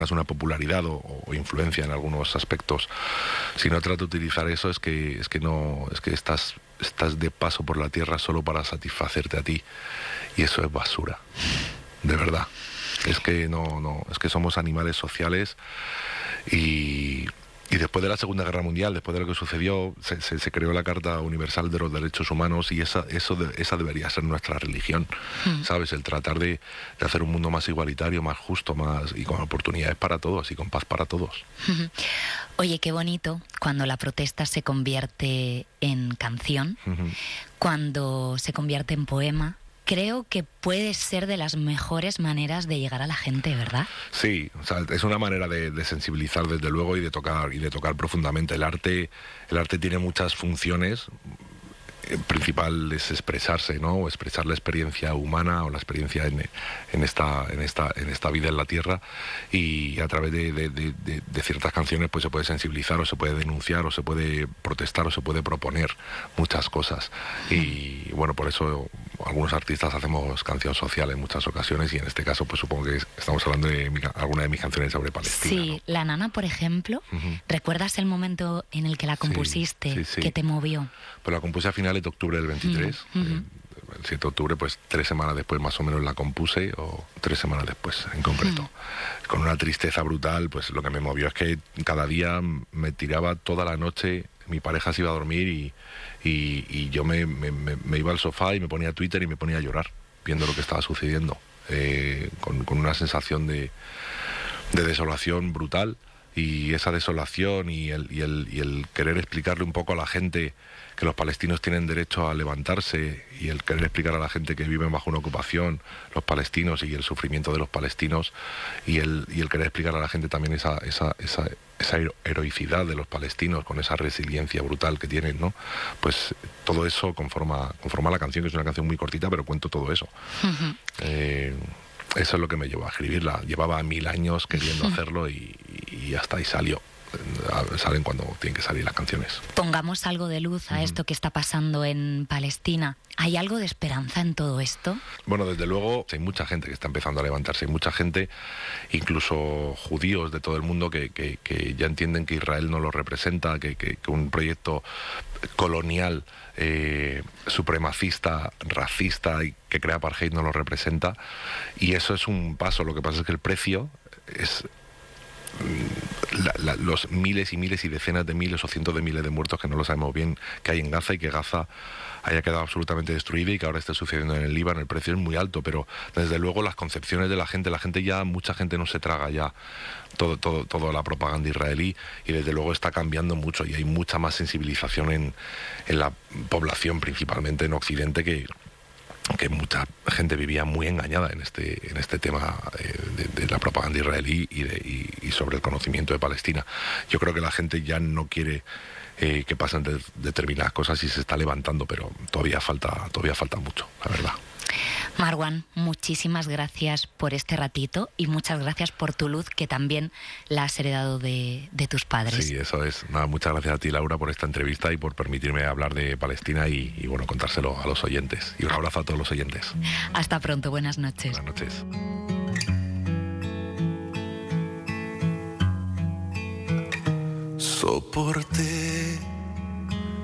una popularidad o influencia en algunos aspectos. Si no trato de utilizar eso es que estás de paso por la tierra solo para satisfacerte a ti, y eso es basura, de verdad. Es que es que somos animales sociales, y después de la Segunda Guerra Mundial, después de lo que sucedió, se creó la Carta Universal de los Derechos Humanos, y esa debería ser nuestra religión, ¿sabes? El tratar de hacer un mundo más igualitario, más justo, y con oportunidades para todos y con paz para todos. Oye, qué bonito cuando la protesta se convierte en canción, cuando se convierte en poema. Creo que puede ser de las mejores maneras de llegar a la gente, ¿verdad? Sí, o sea, es una manera de sensibilizar, desde luego, y de tocar profundamente. El arte tiene muchas funciones. El principal es expresarse, ¿no? O expresar la experiencia humana o la experiencia en esta vida en la tierra, y a través de ciertas canciones pues se puede sensibilizar, o se puede denunciar, o se puede protestar, o se puede proponer muchas cosas. Y bueno, por eso algunos artistas hacemos canción social en muchas ocasiones, y en este caso pues supongo que estamos hablando de alguna de mis canciones sobre Palestina. Sí, ¿no? La Nana, por ejemplo, ¿recuerdas el momento en el que la compusiste, sí. que te movió? Pues la compuse a finales de octubre del 23, el 7 de octubre, pues 3 semanas después más o menos la compuse, o 3 semanas después en concreto. Con una tristeza brutal, pues lo que me movió es que cada día me tiraba toda la noche, mi pareja se iba a dormir y yo me iba al sofá y me ponía a Twitter y me ponía a llorar, viendo lo que estaba sucediendo, con una sensación de desolación brutal. Y esa desolación y el querer explicarle un poco a la gente que los palestinos tienen derecho a levantarse, y el querer explicar a la gente que viven bajo una ocupación, los palestinos, y el sufrimiento de los palestinos, y el querer explicar a la gente también esa heroicidad de los palestinos, con esa resiliencia brutal que tienen, ¿no? Pues todo eso conforma la canción, que es una canción muy cortita, pero cuento todo eso. Eso es lo que me llevó a escribirla. Llevaba 1000 años queriendo hacerlo, y hasta ahí salió. Salen cuando tienen que salir las canciones. Pongamos algo de luz a esto que está pasando en Palestina. ¿Hay algo de esperanza en todo esto? Bueno, desde luego hay mucha gente que está empezando a levantarse. Hay mucha gente, incluso judíos de todo el mundo, que ya entienden que Israel no los representa, que un proyecto colonial, supremacista, racista, y que crea apartheid no los representa. Y eso es un paso. Lo que pasa es que el precio es los miles y miles y decenas de miles o cientos de miles de muertos, que no lo sabemos bien, que hay en Gaza, y que Gaza haya quedado absolutamente destruida, y que ahora esté sucediendo en el Líbano. El precio es muy alto, pero desde luego las concepciones de la gente ya, mucha gente no se traga ya toda la propaganda israelí, y desde luego está cambiando mucho, y hay mucha más sensibilización en la población, principalmente en Occidente, que mucha gente vivía muy engañada en este tema de la propaganda israelí y sobre el conocimiento de Palestina. Yo creo que la gente ya no quiere que pasen determinadas cosas, y se está levantando, pero todavía falta mucho, la verdad. Marwan, muchísimas gracias por este ratito, y muchas gracias por tu luz, que también la has heredado de tus padres. Sí, eso es. Nada, muchas gracias a ti, Laura, por esta entrevista y por permitirme hablar de Palestina y bueno, contárselo a los oyentes. Y un abrazo a todos los oyentes. Hasta pronto, buenas noches. Buenas noches. Soporté